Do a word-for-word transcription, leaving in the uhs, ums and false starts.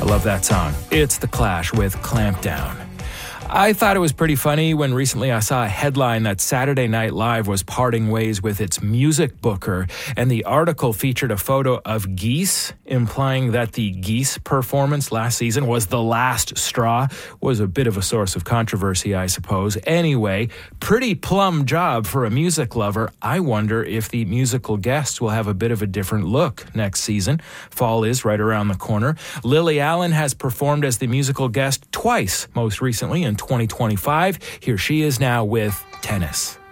love that song. It's The Clash with Clamp Down. I thought it was pretty funny when recently I saw a headline that Saturday Night Live was parting ways with its music booker, and the article featured a photo of geese, implying that the Geese performance last season was the last straw. Was a bit of a source of controversy, I suppose. Anyway, pretty plum job for a music lover. I wonder if the musical guests will have a bit of a different look next season. Fall is right around the corner. Lily Allen has performed as the musical guest twice, most recently in twenty twenty-five. Here she is now with Tennis.